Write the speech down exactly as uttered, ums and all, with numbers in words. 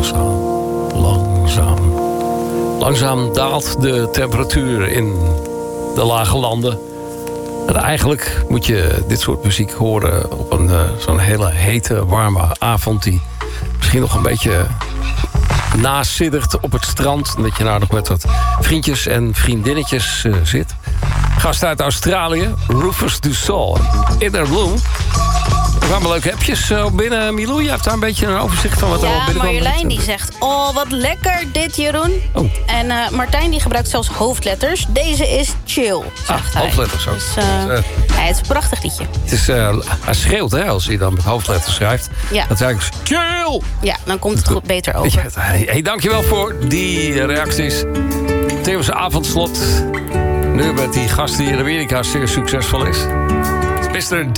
staan. Langzaam. Langzaam daalt de temperatuur in de lage landen. En eigenlijk moet je dit soort muziek horen op een uh, zo'n hele hete, warme avond... die misschien nog een beetje nasiddert op het strand. Dat je nou nog met wat vriendjes en vriendinnetjes uh, zit. Gast uit Australië, Rufus Du Sol. Inner Bloom. Er kwamen leuke appjes uh, binnen. Milou, je hebt daar een beetje een overzicht van wat er al Ja, binnenkwam. Marjolein die zegt, oh wat lekker dit Jeroen. Oh. En uh, Martijn die gebruikt zelfs hoofdletters. Deze is chill, zegt Ah, hij. hoofdletters ook. Dus, uh, Dus, uh, ja, het is een prachtig liedje. Het is, uh, hij schreeuwt hè, als hij dan met hoofdletters schrijft. Ja. Dat is eigenlijk chill! Ja, dan komt het goed beter over. Ja, hey, hey, dankjewel voor die reacties. Tevens avondslot. Nu met die gast die in Amerika zeer succesvol is. mister